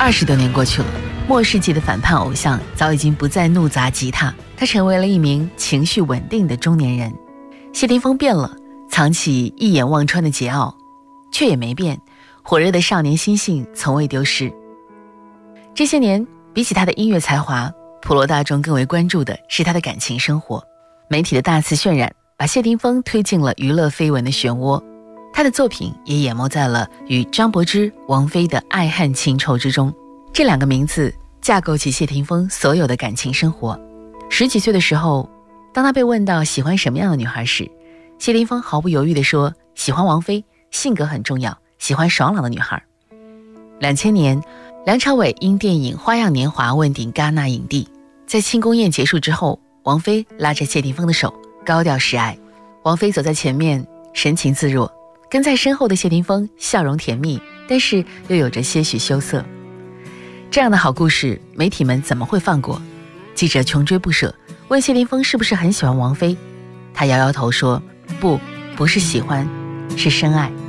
20多年过去了，末世纪的反叛偶像早已经不再怒砸吉他，他成为了一名情绪稳定的中年人。谢霆锋变了，藏起一眼望穿的桀骜，却也没变，火热的少年心性从未丢失。这些年，比起他的音乐才华，普罗大众更为关注的是他的感情生活。媒体的大肆渲染，把谢霆锋推进了娱乐绯闻的漩涡，他的作品也淹没在了与张柏芝、王菲的爱恨情仇之中。这两个名字架构起谢霆锋所有的感情生活。10几岁的时候，当他被问到喜欢什么样的女孩时，谢霆锋毫不犹豫地说，喜欢王菲，性格很重要，喜欢爽朗的女孩。2000年，梁朝伟因电影《花样年华》问鼎戛纳影帝，在庆功宴结束之后，王菲拉着谢霆锋的手，高调示爱。王菲走在前面，神情自若，跟在身后的谢霆锋笑容甜蜜，但是又有着些许羞涩。这样的好故事，媒体们怎么会放过？记者穷追不舍，问谢霆锋是不是很喜欢王菲，他摇摇头说，不是喜欢，是深爱。